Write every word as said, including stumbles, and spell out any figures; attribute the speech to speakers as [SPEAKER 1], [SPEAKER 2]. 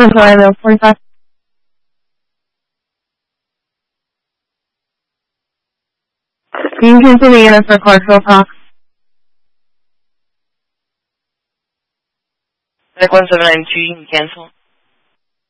[SPEAKER 1] sorry, no, forty-five. You can cancel the unit for Clarksville Cox.
[SPEAKER 2] Like one seven nine two, you can cancel.